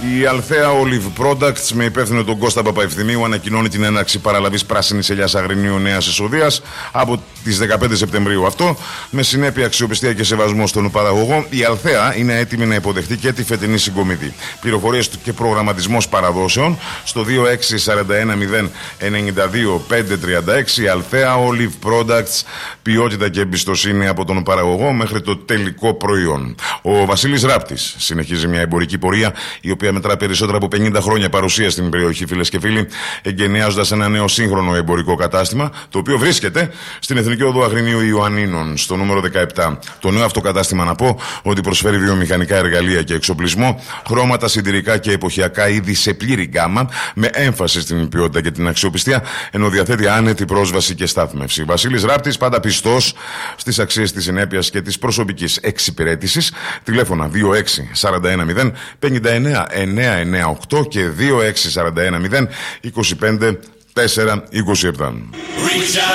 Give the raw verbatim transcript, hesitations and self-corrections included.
Η Αλθέα Olive Products με υπεύθυνο τον Κώστα Παπαευθυμίου ανακοινώνει την έναρξη παραλαβής πράσινης ελιάς αγρινίου νέας εσοδείας από τις δεκαπέντε Σεπτεμβρίου αυτό, με συνέπεια αξιοπιστία και σεβασμό στον παραγωγό. Η Αλθέα είναι έτοιμη να υποδεχτεί και τη φετινή συγκομιδή. Πληροφορίες και προγραμματισμός παραδόσεων στο δύο έξι τέσσερα ένα μηδέν εννιά δύο πέντε τρία έξι. Αλθέα Olive Products, ποιότητα και εμπιστοσύνη από τον παραγωγό μέχρι το τελικό προϊόν. Ο Βασίλης Ράπτης συνεχίζει μια εμπορική πορεία η οποία μετρά περισσότερα από πενήντα χρόνια παρουσία στην περιοχή, φίλες και φίλοι, εγκαινιάζοντας ένα νέο σύγχρονο εμπορικό κατάστημα, το οποίο βρίσκεται στην Εθνική Οδό Αγρινίου Ιωαννίνων, στο νούμερο δεκαεπτά. Το νέο αυτό κατάστημα, να πω, ότι προσφέρει βιομηχανικά εργαλεία και εξοπλισμό, χρώματα, συντηρικά και εποχιακά είδη σε πλήρη γκάμα, με έμφαση στην ποιότητα και την αξιοπιστία, ενώ διαθέτει άνετη πρόσβαση και στάθμευση. Βασίλης Ράπτης, πάντα πιστός στις αξίες της συνέπειας και της προσωπικής εξυπηρέτησης. Τηλέφωνα δύο έξι τέσσερα ένα μηδέν πέντε εννιά εννιά εννιά οκτώ και δύο έξι τέσσερα ένα μηδέν είκοσι πέντε τέσσερα είκοσι επτά.